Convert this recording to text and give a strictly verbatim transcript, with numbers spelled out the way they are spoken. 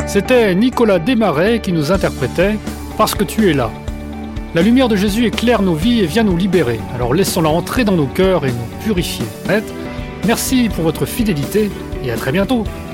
C'était Nicolas Desmarais qui nous interprétait « Parce que tu es là ». La lumière de Jésus éclaire nos vies et vient nous libérer. Alors laissons-la entrer dans nos cœurs et nous purifier. Merci pour votre fidélité et à très bientôt.